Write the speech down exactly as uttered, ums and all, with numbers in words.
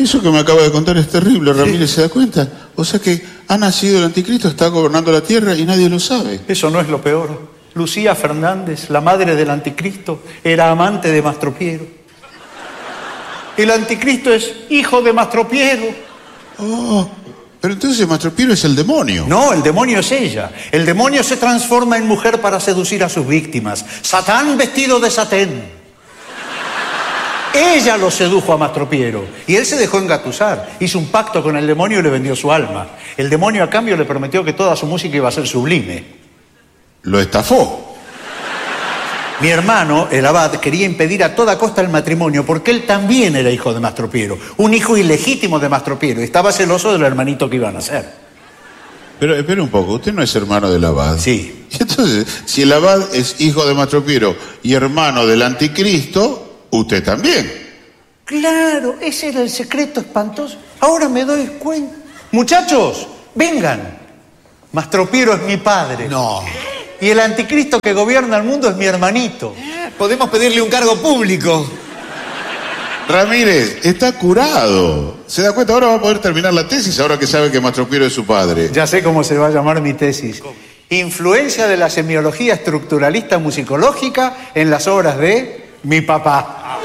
Eso que me acaba de contar es terrible, Ramírez, sí. ¿Se da cuenta? O sea que ha nacido el anticristo, está gobernando la tierra y nadie lo sabe. Eso no es lo peor. Lucía Fernández, la madre del anticristo, era amante de Mastropiero. El anticristo es hijo de Mastropiero. Oh, pero entonces Mastropiero es el demonio. No, el demonio es ella. El demonio se transforma en mujer para seducir a sus víctimas. Satán vestido de satén. Ella lo sedujo a Mastropiero y él se dejó engatusar. Hizo un pacto con el demonio y le vendió su alma. El demonio a cambio le prometió que toda su música iba a ser sublime. Lo estafó. Mi hermano, el abad, quería impedir a toda costa el matrimonio porque él también era hijo de Mastropiero, un hijo ilegítimo de Mastropiero, y estaba celoso del hermanito que iban a hacer. Pero espera un poco, usted no es hermano del abad. Sí. Y entonces, si el abad es hijo de Mastropiero y hermano del anticristo, usted también. Claro, ese era el secreto espantoso. Ahora me doy cuenta. Muchachos, vengan. Mastropiero es mi padre. No. Y el anticristo que gobierna el mundo es mi hermanito. Podemos pedirle un cargo público. Ramírez, está curado. ¿Se da cuenta? Ahora va a poder terminar la tesis ahora que sabe que Mastropiero es su padre. Ya sé cómo se va a llamar mi tesis. Influencia de la semiología estructuralista musicológica en las obras de mi papá.